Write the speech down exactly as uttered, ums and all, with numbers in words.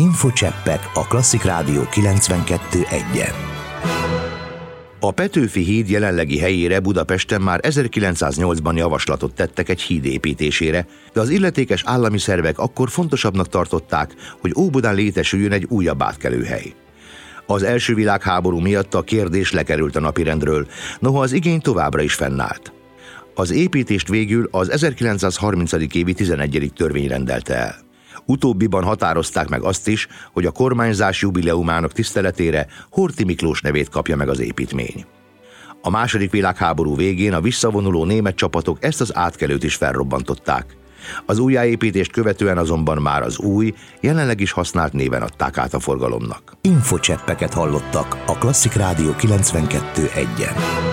Infocseppek a Klasszik Rádió kilencvenkettő egyen. A Petőfi híd jelenlegi helyére Budapesten már ezerkilencszáznyolcban javaslatot tettek egy híd építésére, de az illetékes állami szervek akkor fontosabbnak tartották, hogy Óbudán létesüljön egy újabb átkelőhely. Az első világháború miatt a kérdés lekerült a napirendről, noha az igény továbbra is fennállt. Az építést végül az ezerkilencszázharminc. évi tizenegyedik törvény rendelte el. Utóbbiban határozták meg azt is, hogy a kormányzás jubileumának tiszteletére Horthy Miklós nevét kapja meg az építmény. A második világháború végén a visszavonuló német csapatok ezt az átkelőt is felrobbantották. Az újjáépítést követően azonban már az új, jelenleg is használt néven adták át a forgalomnak. Infocseppeket hallottak a Klasszik Rádió kilencvenkettő egyen.